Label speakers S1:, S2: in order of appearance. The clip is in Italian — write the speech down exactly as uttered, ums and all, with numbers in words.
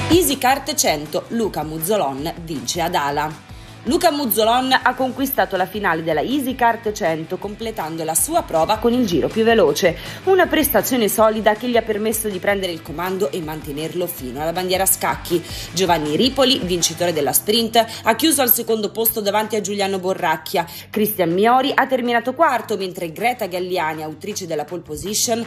S1: EasyCart cento, Luca Muzzolon vince ad Ala. Luca Muzzolon ha conquistato la finale della EasyCart cento completando la sua prova con il giro più veloce, una prestazione solida che gli ha permesso di prendere il comando e mantenerlo fino alla bandiera a scacchi. Giovanni Ripoli, vincitore della sprint, ha chiuso al secondo posto davanti a Giuliano Borracchia. Cristian Miori ha terminato quarto, mentre Greta Galliani, autrice della pole position,